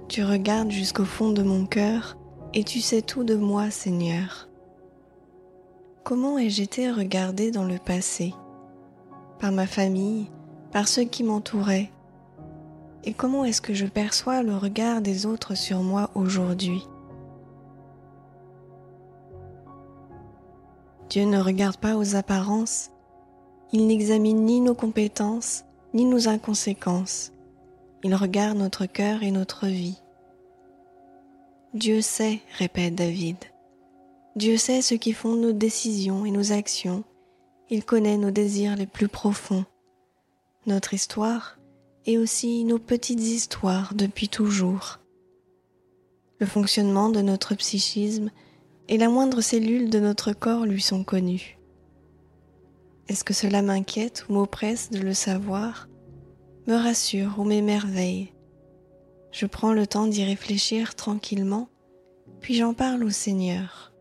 Tu regardes jusqu'au fond de mon cœur et tu sais tout de moi, Seigneur. Comment ai-je été regardée dans le passé? Par ma famille, par ceux qui m'entouraient? Et comment est-ce que je perçois le regard des autres sur moi aujourd'hui? Dieu ne regarde pas aux apparences, il n'examine ni nos compétences, ni nos inconséquences. Il regarde notre cœur et notre vie. Dieu sait, répète David. Dieu sait ce qui fonde nos décisions et nos actions. Il connaît nos désirs les plus profonds, notre histoire et aussi nos petites histoires depuis toujours. Le fonctionnement de notre psychisme et la moindre cellule de notre corps lui sont connues. Est-ce que cela m'inquiète ou m'oppresse de le savoir, me rassure ou m'émerveille? Je prends le temps d'y réfléchir tranquillement, puis j'en parle au Seigneur.